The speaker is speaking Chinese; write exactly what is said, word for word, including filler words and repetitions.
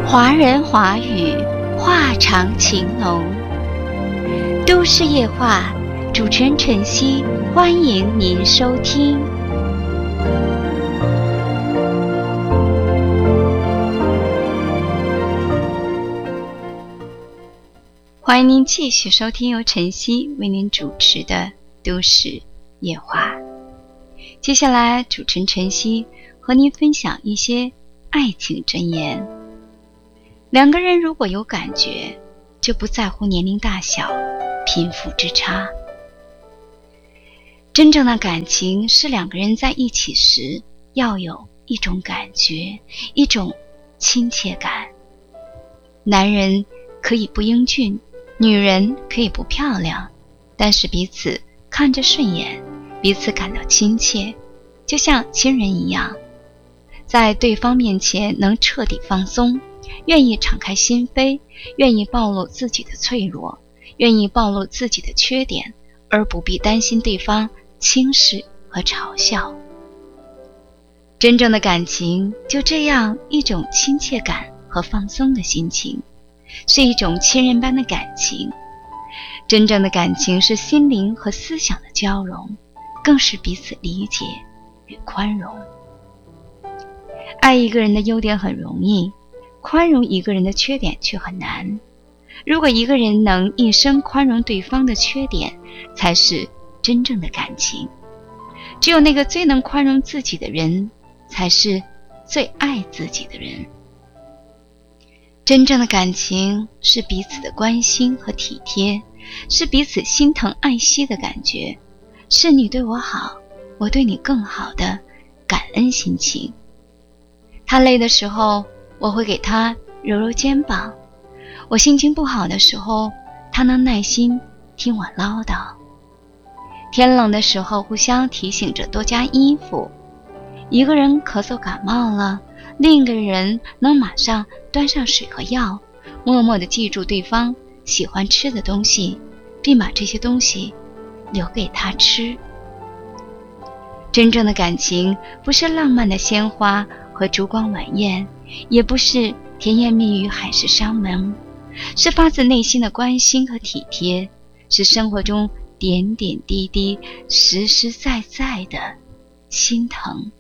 华人华语，话长情浓。都市夜话，主持人晨曦，欢迎您收听。欢迎您继续收听由晨曦为您主持的都市夜话。接下来，主持人晨曦和您分享一些爱情箴言。两个人如果有感觉，就不在乎年龄大小、贫富之差。真正的感情是两个人在一起时要有一种感觉，一种亲切感。男人可以不英俊，女人可以不漂亮，但是彼此看着顺眼，彼此感到亲切，就像亲人一样，在对方面前能彻底放松，愿意敞开心扉，愿意暴露自己的脆弱，愿意暴露自己的缺点，而不必担心对方轻视和嘲笑。真正的感情就这样一种亲切感和放松的心情，是一种亲人般的感情。真正的感情是心灵和思想的交融，更是彼此理解与宽容。爱一个人的优点很容易，宽容一个人的缺点却很难。如果一个人能一生宽容对方的缺点，才是真正的感情。只有那个最能宽容自己的人，才是最爱自己的人。真正的感情是彼此的关心和体贴，是彼此心疼爱惜的感觉，是你对我好，我对你更好的感恩心情。他累的时候，我会给他揉揉肩膀；我心情不好的时候，他能耐心听我唠叨。天冷的时候，互相提醒着多加衣服。一个人咳嗽感冒了，另一个人能马上端上水和药，默默地记住对方喜欢吃的东西，并把这些东西留给他吃。真正的感情不是浪漫的鲜花和烛光晚宴，也不是甜言蜜语海誓山盟，是发自内心的关心和体贴，是生活中点点滴滴实实在在的心疼。